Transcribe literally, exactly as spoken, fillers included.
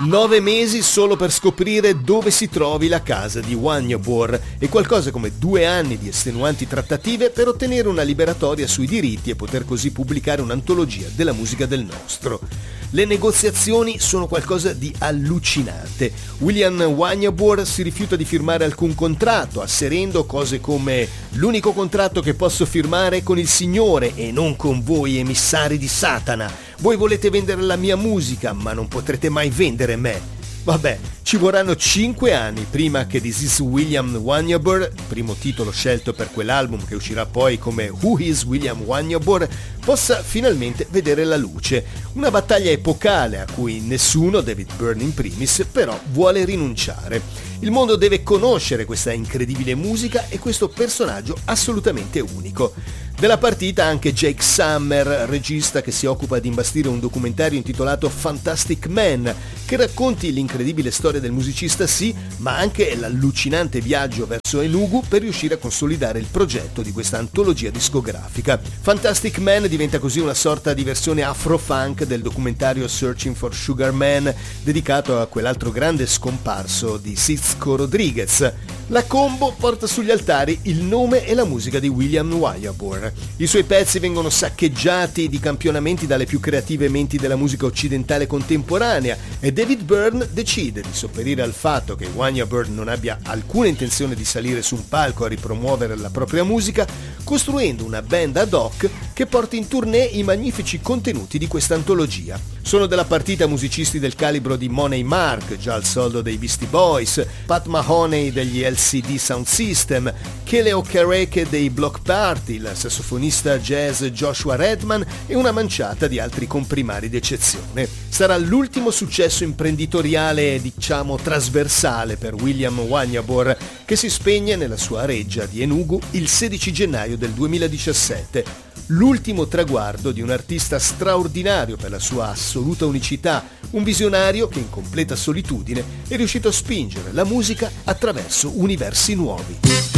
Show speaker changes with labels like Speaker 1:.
Speaker 1: Nove mesi solo per scoprire dove si trovi la casa di Wanyabor e qualcosa come due anni di estenuanti trattative per ottenere una liberatoria sui diritti e poter così pubblicare un'antologia della musica del nostro. Le negoziazioni sono qualcosa di allucinante. William Wanyabor si rifiuta di firmare alcun contratto, asserendo cose come: l'unico contratto che posso firmare è con il Signore e non con voi emissari di Satana. Voi volete vendere la mia musica, ma non potrete mai vendere me. Vabbè, ci vorranno cinque anni prima che This Is William Wanyabor, primo titolo scelto per quell'album che uscirà poi come Who Is William Wanyabor, possa finalmente vedere la luce. Una battaglia epocale a cui nessuno, David Byrne in primis, però vuole rinunciare. Il mondo deve conoscere questa incredibile musica e questo personaggio assolutamente unico. Della partita anche Jake Summer, regista che si occupa di imbastire un documentario intitolato Fantastic Man, che racconti l'incredibile storia del musicista sì, ma anche l'allucinante viaggio verso Enugu per riuscire a consolidare il progetto di questa antologia discografica. Fantastic Man diventa così una sorta di versione afro-funk del documentario Searching for Sugar Man, dedicato a quell'altro grande scomparso di Cisco Rodriguez. La combo porta sugli altari il nome e la musica di William Wanyabor. I suoi pezzi vengono saccheggiati di campionamenti dalle più creative menti della musica occidentale contemporanea e David Byrne decide di sopperire al fatto che Wanyabor non abbia alcuna intenzione di salire su un palco a ripromuovere la propria musica, costruendo una band ad hoc che porta in tournée i magnifici contenuti di questa antologia. Sono della partita musicisti del calibro di Money Mark, già al soldo dei Beastie Boys, Pat Mahoney degli L C D Sound System, Kele Okereke dei Block Party, il sassofonista jazz Joshua Redman e una manciata di altri comprimari d'eccezione. Sarà l'ultimo successo imprenditoriale, diciamo trasversale, per William Wanyabor, che si spegne nella sua reggia di Enugu il sedici gennaio del duemiladiciassette. L'ultimo traguardo di un artista straordinario per la sua assoluta unicità, un visionario che in completa solitudine è riuscito a spingere la musica attraverso universi nuovi.